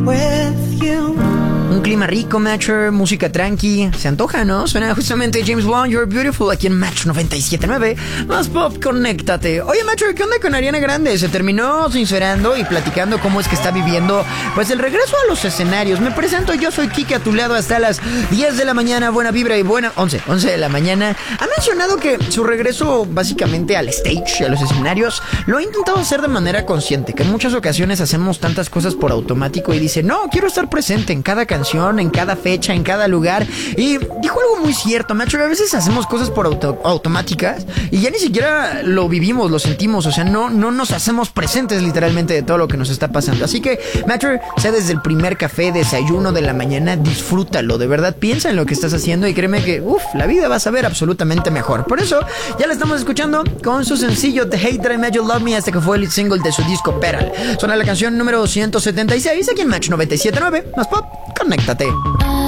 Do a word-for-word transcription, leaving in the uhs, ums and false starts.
with you. Un clima rico, Matcher, música tranqui. Se antoja, ¿no? Suena justamente James Blunt, You're Beautiful, aquí en Match noventa y siete punto nueve. Más pop, conéctate. Oye, Matcher, ¿qué onda con Ariana Grande? Se terminó sincerando y platicando cómo es que está viviendo, pues, el regreso a los escenarios. Me presento, yo soy Kike, a tu lado hasta las diez de la mañana. Buena vibra y buena... once, once de la mañana. Ha mencionado que su regreso, básicamente, al stage, a los escenarios, lo ha intentado hacer de manera consciente. Que en muchas ocasiones hacemos tantas cosas por automático y dice, no, quiero estar presente en cada canción, en cada fecha, en cada lugar. Y dijo algo muy cierto, Macho, a veces hacemos cosas por auto, automáticas y ya ni siquiera lo vivimos, lo sentimos, o sea, no, no nos hacemos presentes literalmente de todo lo que nos está pasando. Así que, Macho, sea desde el primer café, desayuno de la mañana, disfrútalo, de verdad, piensa en lo que estás haciendo y créeme que, uff, la vida va a saber absolutamente mejor. Por eso, ya la estamos escuchando con su sencillo The Hate That I Made You Love Me, hasta que fue el single de su disco Peral. Suena la canción número ciento setenta y seis aquí en Match noventa y siete punto nueve, más pop, conéctate.